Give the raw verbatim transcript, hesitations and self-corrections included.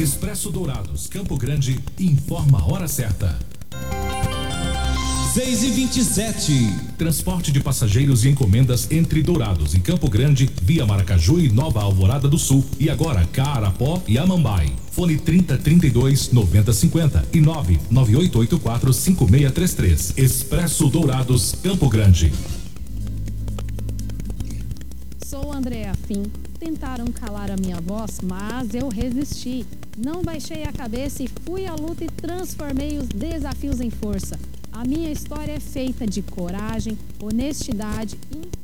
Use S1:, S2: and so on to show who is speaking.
S1: Expresso Dourados, Campo Grande, informa a hora certa.
S2: seis e vinte e sete.
S1: Transporte de passageiros e encomendas entre Dourados e Campo Grande, via Maracaju e Nova Alvorada do Sul, e agora Carapó e Amambai. Fone trinta, trinta e dois, noventa, cinquenta e nove nove oito oito quatro, cinco seis três três. Expresso Dourados, Campo Grande.
S3: Sou Andréa Fim. Tentaram calar a minha voz, mas eu resisti. Não baixei a cabeça e fui à luta e transformei os desafios em força. A minha história é feita de coragem, honestidade e